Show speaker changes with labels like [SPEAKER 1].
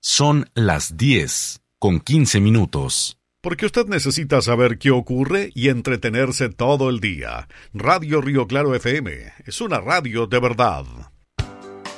[SPEAKER 1] Son las 10:15.
[SPEAKER 2] Porque usted necesita saber qué ocurre y entretenerse todo el día. Radio Río Claro FM es una radio de verdad.